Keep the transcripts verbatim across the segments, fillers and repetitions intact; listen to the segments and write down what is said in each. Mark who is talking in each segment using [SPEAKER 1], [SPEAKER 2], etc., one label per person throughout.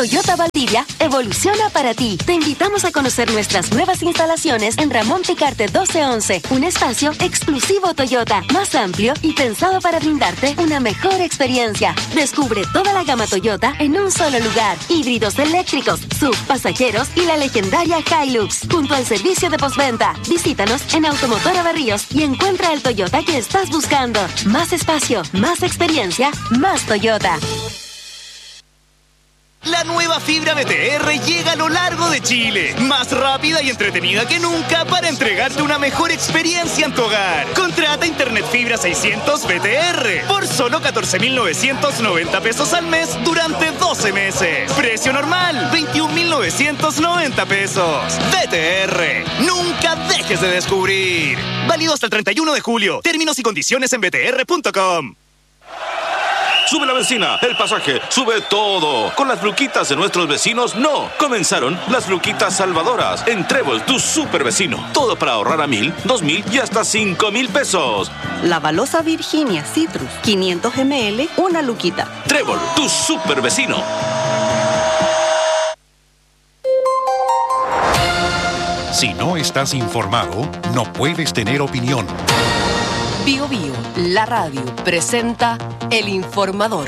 [SPEAKER 1] Toyota Valdivia evoluciona para ti. Te invitamos a conocer nuestras nuevas instalaciones en Ramón Picarte doce once. Un espacio exclusivo Toyota, más amplio y pensado para brindarte una mejor experiencia. Descubre toda la gama Toyota en un solo lugar. Híbridos eléctricos, S U V, pasajeros y la legendaria Hilux. Junto al servicio de postventa. Visítanos en Automotora Barríos y encuentra el Toyota que estás buscando. Más espacio, más experiencia, más Toyota.
[SPEAKER 2] La nueva fibra B T R llega a lo largo de Chile, más rápida y entretenida que nunca para entregarte una mejor experiencia en tu hogar. Contrata Internet Fibra seiscientos B T R por solo catorce mil novecientos noventa pesos al mes durante doce meses. Precio normal, veintiún mil novecientos noventa pesos. B T R, nunca dejes de descubrir. Válido hasta el treinta y uno de julio. Términos y condiciones en b t r punto com.
[SPEAKER 3] Sube la benzina, el pasaje, sube todo. Con las luquitas de nuestros vecinos, no. Comenzaron las luquitas salvadoras en Trébol, tu super vecino. Todo para ahorrar a mil, dos mil y hasta cinco mil pesos.
[SPEAKER 4] La balosa Virginia Citrus, quinientos mililitros, una luquita.
[SPEAKER 3] Trébol, tu super vecino.
[SPEAKER 5] Si no estás informado, no puedes tener opinión.
[SPEAKER 6] Bio Bio, la radio, presenta El Informador.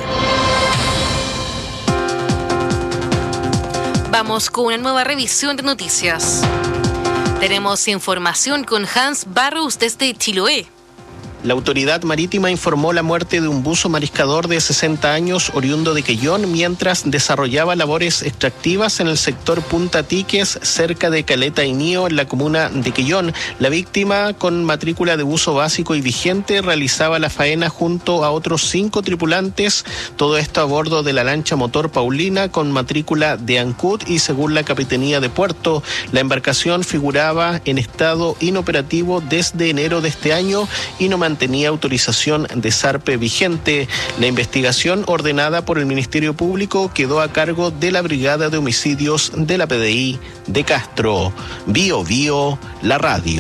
[SPEAKER 7] Vamos con una nueva revisión de noticias. Tenemos información con Hans Barros desde Chiloé.
[SPEAKER 8] La autoridad marítima informó la muerte de un buzo mariscador de sesenta años oriundo de Quellón mientras desarrollaba labores extractivas en el sector Punta Tiques, cerca de Caleta Inío, en la comuna de Quellón. La víctima, con matrícula de buzo básico y vigente, realizaba la faena junto a otros cinco tripulantes, todo esto a bordo de la lancha motor Paulina con matrícula de Ancud y según la Capitanía de Puerto, la embarcación figuraba en estado inoperativo desde enero de este año y no mantenía autorización de zarpe vigente. La investigación ordenada por el Ministerio Público quedó a cargo de la Brigada de Homicidios de la P D I de Castro. Bio Bio, la radio.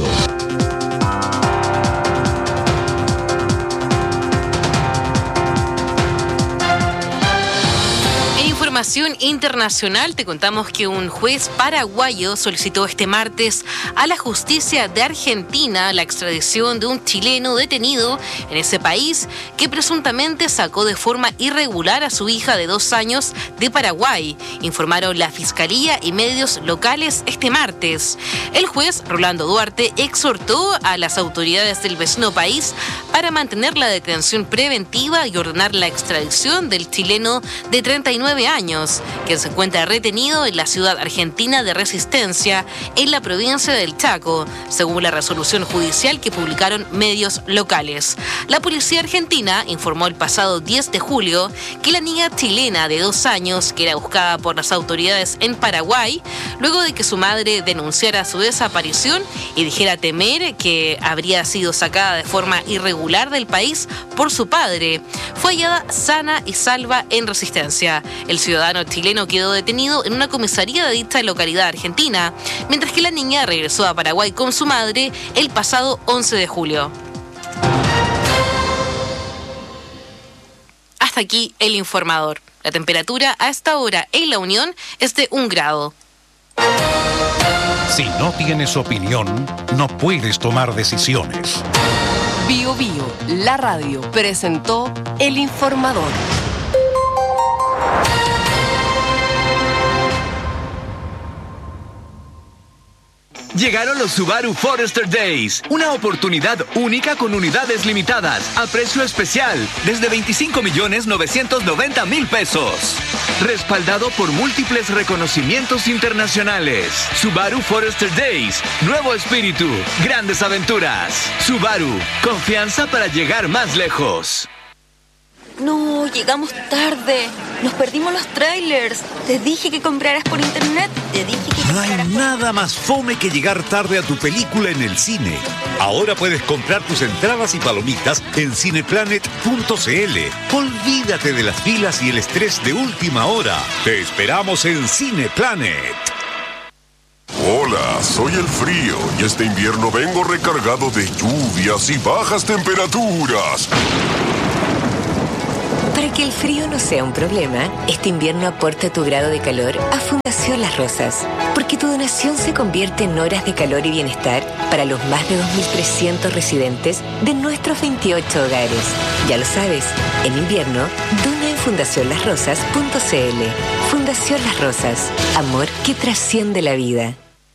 [SPEAKER 7] Información internacional, te contamos que un juez paraguayo solicitó este martes a la justicia de Argentina la extradición de un chileno detenido en ese país que presuntamente sacó de forma irregular a su hija de dos años de Paraguay, informaron la Fiscalía y medios locales este martes. El juez Rolando Duarte exhortó a las autoridades del vecino país para mantener la detención preventiva y ordenar la extradición del chileno de treinta y nueve años, que se encuentra retenido en la ciudad argentina de Resistencia, en la provincia del Chaco, según la resolución judicial que publicaron medios locales. La policía argentina informó el pasado diez de julio que la niña chilena de dos años, que era buscada por las autoridades en Paraguay, luego de que su madre denunciara su desaparición y dijera temer que habría sido sacada de forma irregular del país por su padre, fue hallada sana y salva en Resistencia. El ciudadano chileno quedó detenido en una comisaría de dicha localidad argentina, mientras que la niña regresó a Paraguay con su madre el pasado once de julio. Hasta aquí El Informador. La temperatura a esta hora en La Unión es de un grado.
[SPEAKER 5] Si no tienes opinión, no puedes tomar decisiones.
[SPEAKER 6] Bio Bio, la radio, presentó El Informador.
[SPEAKER 9] Llegaron los Subaru Forester Days, una oportunidad única con unidades limitadas, a precio especial, desde veinticinco millones novecientos noventa mil pesos. Respaldado por múltiples reconocimientos internacionales. Subaru Forester Days, nuevo espíritu, grandes aventuras. Subaru, confianza para llegar más lejos.
[SPEAKER 10] No, llegamos tarde. Nos perdimos los trailers. Te dije que compraras por internet. Te dije que compraras
[SPEAKER 11] No hay
[SPEAKER 10] por...
[SPEAKER 11] nada más fome que llegar tarde a tu película en el cine. Ahora puedes comprar tus entradas y palomitas en cineplanet punto c l. Olvídate de las filas y el estrés de última hora. Te esperamos en Cineplanet.
[SPEAKER 12] Hola, soy el frío y este invierno vengo recargado de lluvias y bajas temperaturas.
[SPEAKER 13] Para que el frío no sea un problema, este invierno aporta tu grado de calor a Fundación Las Rosas, porque tu donación se convierte en horas de calor y bienestar para los más de dos mil trescientos residentes de nuestros veintiocho hogares. Ya lo sabes, en invierno, dona en fundación las rosas punto c l. Fundación Las Rosas, amor que trasciende la vida.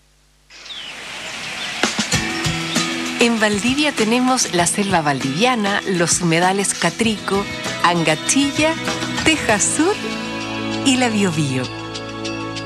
[SPEAKER 6] En Valdivia tenemos la selva valdiviana, los humedales Catrico, Angachilla, Teja Sur y la Biobío.